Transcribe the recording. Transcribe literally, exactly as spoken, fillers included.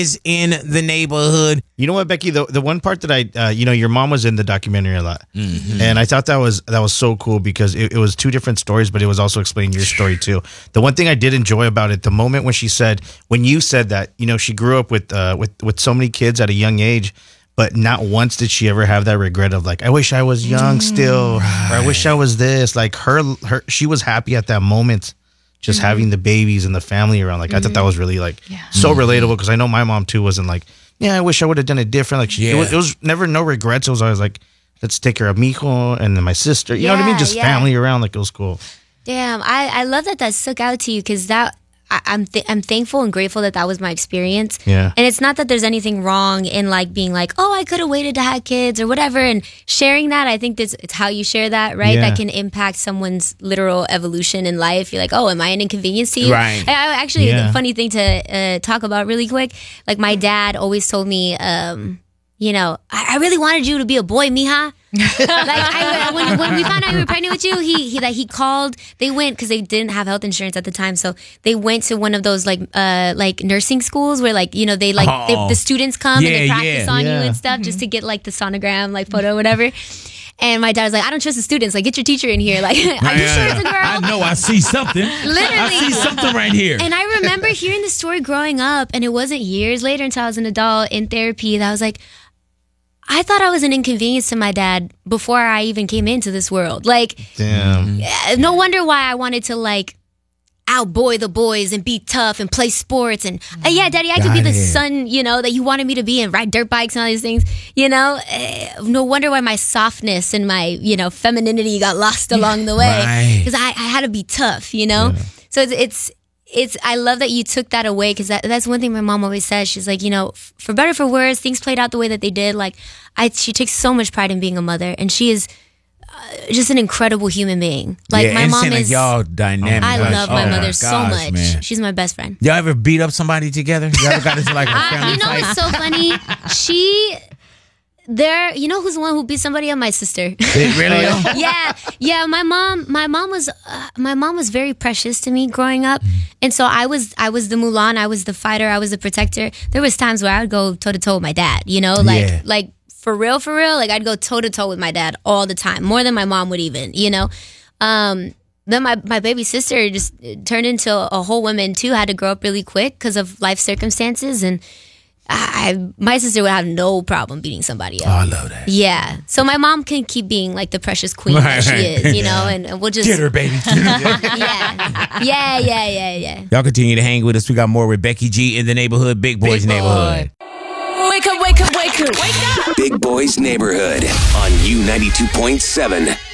is in the neighborhood. You know what, Becky? The the one part that I, uh, you know, your mom was in the documentary a lot, mm-hmm. and I thought that was that was so cool because it, it was two different stories, but it was also explaining your story too. The one thing I did enjoy about it, the moment when she said, when you said that, you know, she grew up with uh, with with so many kids at a young age. But not once did she ever have that regret of like, I wish I was young still, right. or I wish I was this. Like her, her, she was happy at that moment, just mm-hmm. having the babies and the family around. Like mm-hmm. I thought that was really like yeah. so mm-hmm. relatable because I know my mom too wasn't like, yeah, I wish I would have done it different. Like she, yeah. it, was, it was never no regrets. It was always like, let's take care of mijo and then my sister. You yeah, know what I mean? Just yeah. family around. Like it was cool. Damn, I, I love that that stuck out to you because that. I, I'm th- I'm thankful and grateful that that was my experience. Yeah. And it's not that there's anything wrong in like being like, oh, I could have waited to have kids or whatever. And sharing that, I think that's it's how you share that, right? Yeah. That can impact someone's literal evolution in life. You're like, oh, am I an inconvenience to you? Right. I, I, actually, yeah. the funny thing to uh, talk about really quick, like my dad always told me, um, you know, I, I really wanted you to be a boy, mija. like I, when, when we found out you were pregnant with you, he he like he called. They went because they didn't have health insurance at the time, so they went to one of those like uh like nursing schools where like you know they like oh. they, the students come yeah, and they practice yeah. on yeah. you and stuff mm-hmm. just to get like the sonogram like photo or whatever. And my dad was like, I don't trust the students. Like, get your teacher in here. Like, are you sure it's a girl? I know. I see something. Literally. I see something right here. And I remember hearing the story growing up, and it wasn't years later until I was an adult in therapy that I was like, I thought I was an inconvenience to my dad before I even came into this world. Like, damn. No wonder why I wanted to like outboy the boys and be tough and play sports and uh, yeah, Daddy, I Got could be the it. son, you know, that you wanted me to be and ride dirt bikes and all these things. You know, uh, no wonder why my softness and my you know femininity got lost along the way because right. I, I had to be tough. You know, yeah. so it's it's. It's. I love that you took that away because that, that's one thing my mom always says. She's like, you know, f- for better or for worse, things played out the way that they did. Like, I she takes so much pride in being a mother, and she is uh, just an incredible human being. Like yeah, my and mom like is. y'all dynamic. I like, love oh my my mother so gosh, much. man. She's my best friend. Y'all ever beat up somebody together? You ever got into like a Uh, family you know fight? what's so funny? She. There, you know who's the one who beat somebody up? My sister. Really? yeah, yeah. My mom, my mom was, uh, my mom was very precious to me growing up, and so I was, I was the Mulan, I was the fighter, I was the protector. There was times where I would go toe to toe with my dad. You know, like, Yeah. like for real, for real. Like I'd go toe to toe with my dad all the time, more than my mom would even. You know. Um, then my, my baby sister just turned into a whole woman too. Had to grow up really quick because of life circumstances and. I, my sister would have no problem beating somebody up. Oh, I love that. Yeah. So my mom can keep being like the precious queen that she is, you know, and, and we'll just. Get her, baby. yeah. Yeah, yeah, yeah, yeah. Y'all continue to hang with us. We got more with Becky G in the neighborhood, Big Boys Big boy. Neighborhood. Wake up, wake up, wake up. Wake up. Big Boys Neighborhood on U ninety-two point seven.